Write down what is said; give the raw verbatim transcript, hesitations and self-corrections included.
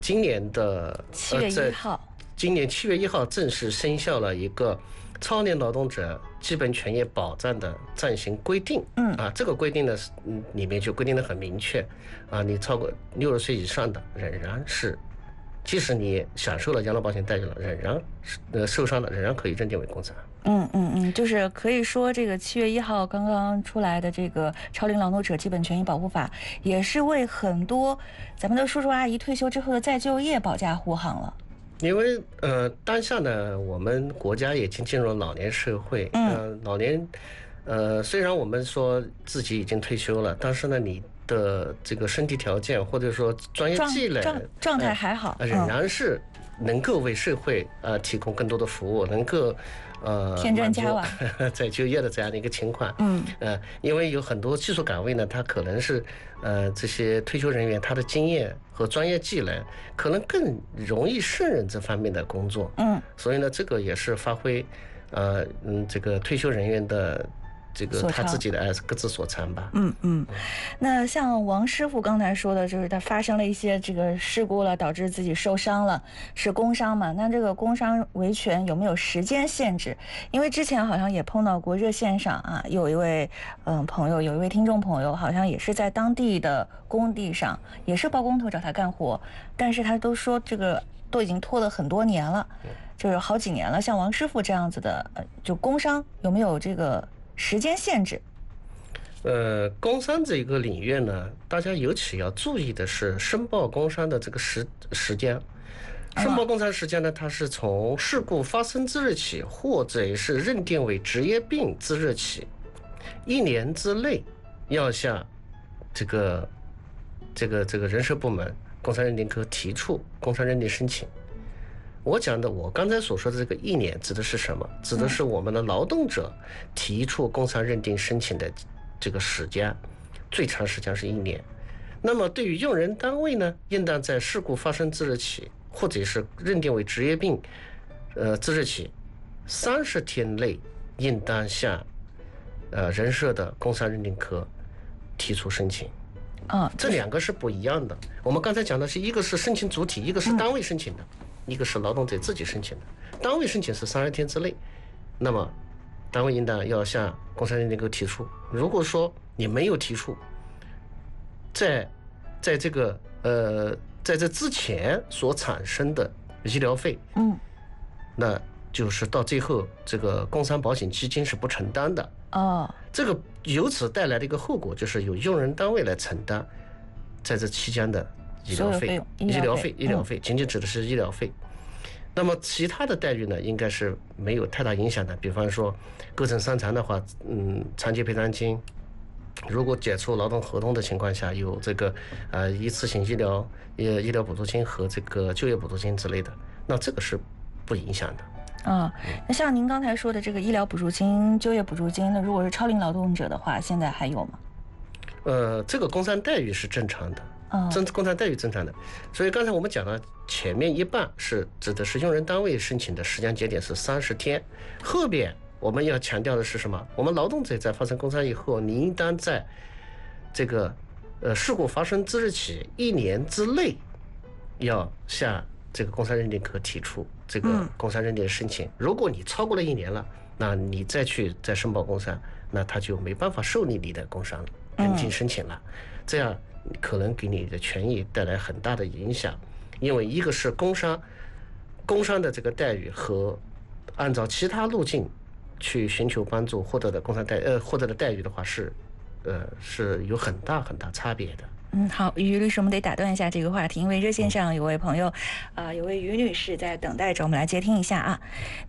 今年的七月一号、呃， 今年七月一号正式生效了一个超年劳动者基本权益保障的暂行规定。 嗯啊，这个规定呢，嗯，里面就规定的很明确啊，你超过六十岁以上的仍然是，即使你享受了养老保险待遇了，仍然呃受伤了，仍然可以认定为工伤。 嗯嗯嗯，就是可以说，这个七月一号刚刚出来的这个超龄劳动者基本权益保护法，也是为很多咱们的叔叔阿姨退休之后的再就业保驾护航了。 因为呃，当下呢，我们国家已经进入了老年社会， 嗯， 呃、老年，呃，虽然我们说自己已经退休了，但是呢，你的这个身体条件或者说专业积累状状态还好， 呃，仍然是能够为社会呃提供更多的服务，能够呃添砖加瓦再就业的这样的一个情况。 嗯， 呃，因为有很多技术岗位呢，它可能是呃这些退休人员他的经验和专业技能可能更容易胜任这方面的工作。 嗯， 所以呢，这个也是发挥呃嗯这个退休人员的这个他自己的哎各自所长吧。 嗯嗯，那像王师傅刚才说的，就是他发生了一些这个事故了，导致自己受伤了，是工伤嘛？那这个工伤维权有没有时间限制？因为之前好像也碰到过热线上啊，有一位嗯朋友，有一位听众朋友，好像也是在当地的工地上，也是包工头找他干活，但是他都说这个都已经拖了很多年了，就是好几年了。像王师傅这样子的，呃，就工伤有没有这个时间限制？ 呃，工伤这一个领域呢，大家尤其要注意的是申报工伤的这个时时间。申报工伤时间呢，它是从事故发生之日起，或者是认定为职业病之日起，一年之内要向这个这个这个人社部门工伤认定科提出工伤认定申请。我讲的，我刚才所说的这个一年指的是什么？指的是我们的劳动者提出工伤认定申请的这个时间，最长时间是一年。那么对于用人单位呢，应当在事故发生之日起，或者是认定为职业病呃之日起，三十天内应当向呃人社的工伤认定科提出申请。 啊、哦， 这两个是不一样的。我们刚才讲的是一个是申请主体，一个是单位申请的。嗯，一个是劳动者自己申请的，单位申请是三十天之内，那么单位应当要向工伤认定科提出。如果说你没有提出，在在这个呃在这之前所产生的医疗费， 嗯， 那就是到最后这个工伤保险基金是不承担的。 哦， 这个由此带来的一个后果就是由用人单位来承担在这期间的医疗费、医疗费、医疗费，仅仅指的是医疗费。那么其他的待遇呢，应该是没有太大影响的。比方说，构成伤残的话，嗯，残疾赔偿金，如果解除劳动合同的情况下，有这个呃一次性医疗呃医疗补助金和这个就业补助金之类的，那这个是不影响的。 啊、嗯，那像您刚才说的这个医疗补助金、就业补助金，那如果是超龄劳动者的话，现在还有吗？ 呃，这个工伤待遇是正常的。正工伤待遇正常的，所以刚才我们讲了，前面一半是指的是用人单位申请的时间节点是三十天，后边我们要强调的是什么？我们劳动者在发生工伤以后，你应当在这个呃事故发生之日起一年之内，要向这个工伤认定科提出这个工伤认定申请。如果你超过了一年了，那你再去再申报工伤，那他就没办法受理你的工伤认定申请了，这样可能给你的权益带来很大的影响。因为一个是工伤工伤的这个待遇和按照其他路径去寻求帮助获得的工伤待呃获得的待遇的话是呃是有很大很大差别的。 嗯，好，于律师，我们得打断一下这个话题，因为热线上有位朋友，啊、呃，有位于女士在等待着，我们来接听一下啊。